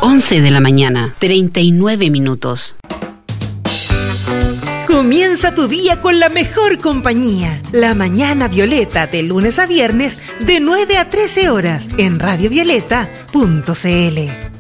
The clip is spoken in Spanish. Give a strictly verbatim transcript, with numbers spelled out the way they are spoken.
once de la mañana, treinta y nueve minutos. Comienza tu día con la mejor compañía. La Mañana Violeta, de lunes a viernes, de nueve a trece horas, en radio violeta punto c l.